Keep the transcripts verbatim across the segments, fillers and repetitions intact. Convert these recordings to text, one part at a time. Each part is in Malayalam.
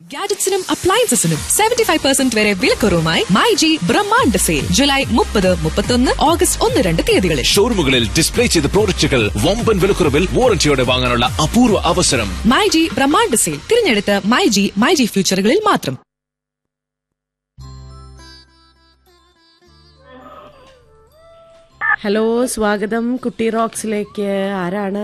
ഗാഡ്ജറ്റ്സിനും അപ്ലയൻസസിനും സെവന്റി ഫൈവ് പെർസെന്റ് വരെ വിലക്കുറവുമായി my G Brahmanda sale July മുപ്പത് മുപ്പത്തൊന്ന് ഓഗസ്റ്റ് ഒന്ന് രണ്ട് തീയതികളിൽ ഷോറൂമുകളിൽ ഡിസ്പ്ലേ ചെയ്ത പ്രോഡക്റ്റുകൾ വമ്പൻ വിലക്കുറവിൽ വാറന്റിയോടെ വാങ്ങാനുള്ള അപൂർവ അവസരം. മൈ ജി ബ്രഹ്മാണ്ഡ സെയിൽ തിരഞ്ഞെടുത്ത മൈ ജി മൈ ജി ഫ്യൂച്ചറുകളിൽ മാത്രം. ഹലോ, സ്വാഗതം കുട്ടി റോക്സിലേക്ക്. ആരാണ്?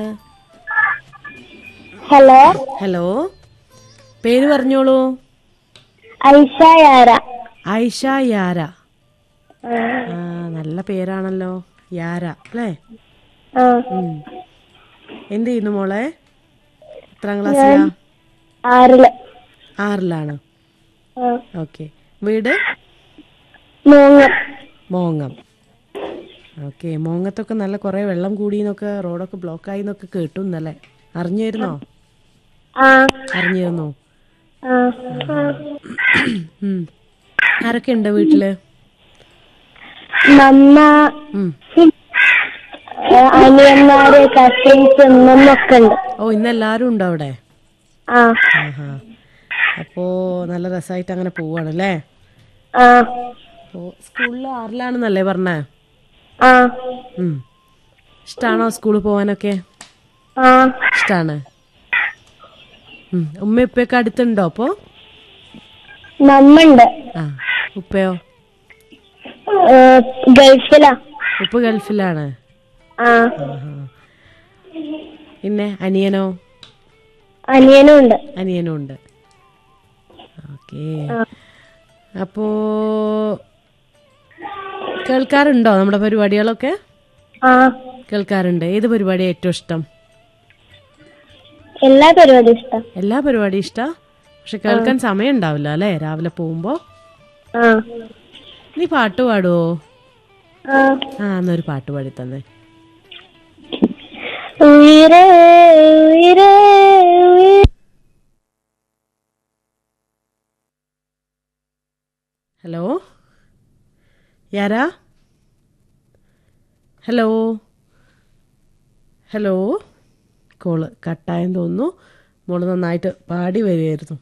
ഹലോ ഹലോ, പേര് പറഞ്ഞോളൂ. ഐഷ യാര. ഐഷ യാര. ആ, നല്ല പേരാണല്ലോ, യാര അല്ലേ? ആ, എന്ത് ചെയ്യുന്നു മോളെ? എത്രാം ക്ലാസ്സിലാ? ആറില്. ആറിലാണ്. ആ, ഓക്കെ. വീട് മൂങ്ങം. മോങ്ങം. ഓക്കെ. മോങ്ങത്തൊക്കെ നല്ല കുറെ വെള്ളം കൂടിയെന്നൊക്കെ, റോഡൊക്കെ ബ്ലോക്കായി എന്നൊക്കെ കേട്ടു ഇന്നലെ. അറിഞ്ഞിരുന്നോ? ആ, അറിഞ്ഞിരുന്നോ? ആ. ഉം. ആരൊക്കെ ഉണ്ട് വീട്ടില്? മമ്മ, ഉം. അനിയന്മാര്, കസിൻസ്, ഉമ്മൊക്കെ ഉണ്ട്. ഓ, ഇന്നെല്ലാരും ഉണ്ടോ അവിടെ? ആ, ആഹാ. അപ്പോ നല്ല രസമായിട്ട് അങ്ങനെ പോവാണല്ലേ? ആ, അപ്പോ സ്കൂളിൽ ആറിലാണെന്നല്ലേ പറഞ്ഞേ? ആ, ഉം. ഇഷ്ടാണോ സ്കൂളിൽ പോവാനൊക്കെ? ആ. ഇഷ്ടാണ്. ഉം. ഉമ്മ ഉപ്പയൊക്കെ അടുത്തുണ്ടോ അപ്പോ? മമ്മ ഉണ്ട്. ആ. ഉപ്പയോ? ഗൾഫിലാ. ഉപ്പ ഗൾഫിലാണ്. ആ, ആഹാ. പിന്നെ അനിയനോ? അനിയനും ഉണ്ട്. അനിയനും ഉണ്ട്. ഓക്കേ. അപ്പോ കേൾക്കാറുണ്ടോ നമ്മുടെ പരിപാടികളൊക്കെ? ആ, കേൾക്കാറുണ്ട്. ഏത് പരിപാടിയാണ് ഏറ്റവും ഇഷ്ടം? എല്ലാ പരിപാടിയും ഇഷ്ടം. എല്ലാ പരിപാടിയും ഇഷ്ടാ. പക്ഷെ കേൾക്കാൻ സമയം ഉണ്ടാവില്ല അല്ലേ, രാവിലെ പോകുമ്പോ? ആ, നീ പാട്ട് പാടുവോ? ആ. ആ, എന്നൊരു പാട്ട് പാടി തന്നെ. ഉയരേ ഉയരേ ഉയരേ. ഹലോ യാരാ? Hello hello. കോള് കട്ടായെന്ന് തോന്നുന്നു. മോള് നന്നായിട്ട് പാടി വരികയായിരുന്നു.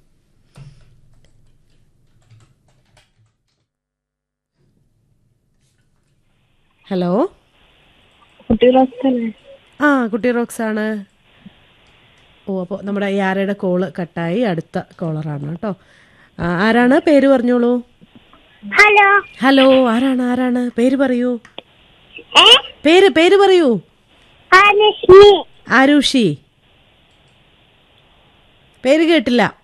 ഹലോ. ആ, കുട്ടി റോക്സ് ആണ്. ഓ, അപ്പോൾ നമ്മുടെ യാരയുടെ കോള് കട്ടായി. അടുത്ത കോളറാണ് കേട്ടോ. ആ, ആരാണ്? പേര് പറഞ്ഞോളൂ. ഹലോ. ഹലോ. ആരാണ്? ആരാണ്? പേര് പറയൂ. പേര് പേര് പറയൂ. ആരുഷി. പേര് കേട്ടില്ല.